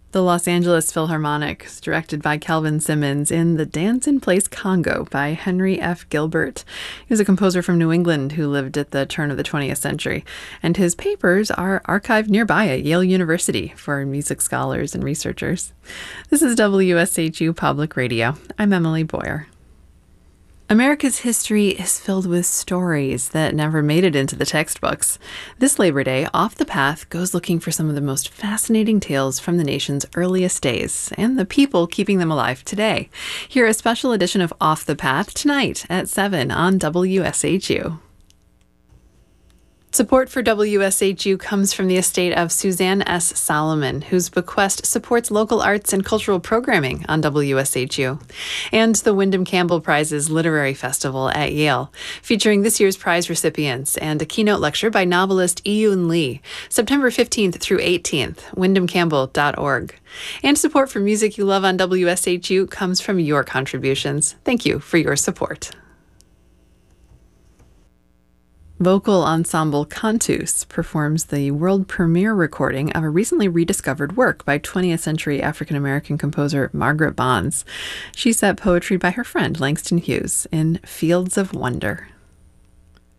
The Los Angeles Philharmonic, directed by Kelvin Simmons, in The Dance in Place Congo by Henry F. Gilbert. He was a composer from New England who lived at the turn of the 20th century, and his papers are archived nearby at Yale University for music scholars and researchers. This is WSHU Public Radio. I'm Emily Boyer. America's history is filled with stories that never made it into the textbooks. This Labor Day, Off the Path goes looking for some of the most fascinating tales from the nation's earliest days and the people keeping them alive today. Hear a special edition of Off the Path tonight at 7 on WSHU. Support for WSHU comes from the estate of Suzanne S. Solomon, whose bequest supports local arts and cultural programming on WSHU, and the Wyndham Campbell Prize's Literary Festival at Yale, featuring this year's prize recipients and a keynote lecture by novelist Iyun Lee, September 15th through 18th, wyndhamcampbell.org. And support for music you love on WSHU comes from your contributions. Thank you for your support. Vocal ensemble Cantus performs the world premiere recording of a recently rediscovered work by 20th century African-American composer Margaret Bonds. She set poetry by her friend Langston Hughes in Fields of Wonder.